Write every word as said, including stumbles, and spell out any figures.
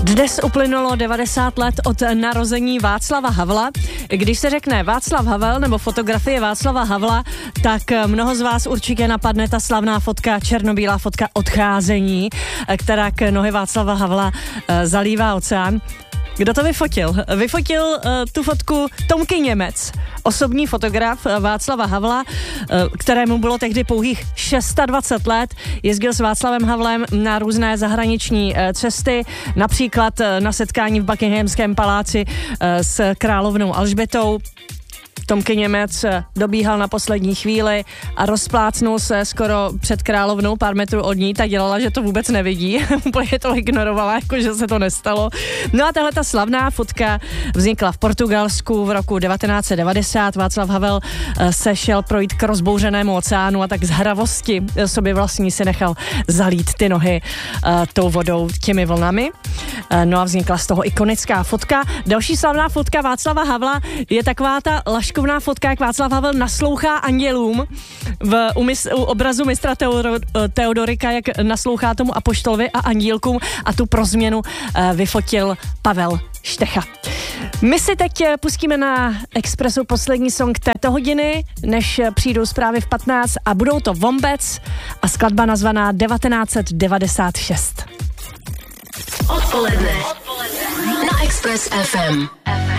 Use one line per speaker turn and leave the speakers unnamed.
Dnes uplynulo devadesát let od narození Václava Havla. Když se řekne Václav Havel nebo fotografie Václava Havla, tak mnoho z vás určitě napadne ta slavná fotka, černobílá fotka odcházení, která k nohy Václava Havla zalívá oceán. Kdo to vyfotil? Vyfotil uh, tu fotku Tomky Němec, osobní fotograf Václava Havla, uh, kterému bylo tehdy pouhých dvacet šest let. Jezdil s Václavem Havlem na různé zahraniční uh, cesty, například uh, na setkání v Buckinghamském paláci uh, s královnou Alžbětou. Tomky Němec dobíhal na poslední chvíli a rozplácnul se skoro před královnou, pár metrů od ní, tak dělala, že to vůbec nevidí. Úplně to ignorovala, jako že se to nestalo. No a tahle ta slavná fotka vznikla v Portugalsku v roku devatenáct set devadesát. Václav Havel se šel projít k rozbouřenému oceánu a tak z hravosti sobě vlastní si nechal zalít ty nohy uh, tou vodou, těmi vlnami. Uh, no a vznikla z toho ikonická fotka. Další slavná fotka Václava Havla je taková ta laškovná fotka, jak Václav Havel naslouchá andělům v, u, mis, u obrazu mistra Teodor, Teodorika, jak naslouchá tomu apoštolovi a andílkům, a tu pro změnu uh, vyfotil Pavel Štecha. My si teď pustíme na Expressu poslední song této hodiny, než přijdou zprávy v patnáct, a budou to Vombec a skladba nazvaná devatenáct set devadesát šest.
Odpoledne na Express F M.